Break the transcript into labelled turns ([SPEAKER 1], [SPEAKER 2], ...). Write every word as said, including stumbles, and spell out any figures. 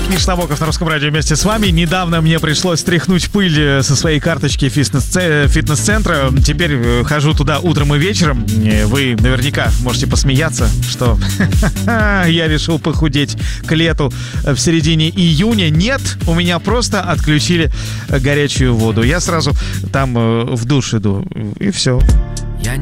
[SPEAKER 1] Миш Набоков на Русском радио вместе с вами. Недавно мне пришлось стряхнуть пыль со своей карточки фитнес-центра. Теперь хожу туда утром и вечером. Вы наверняка можете посмеяться, что я решил похудеть к лету в середине июня. Нет, у меня просто отключили горячую воду. Я сразу там в душ иду, и все.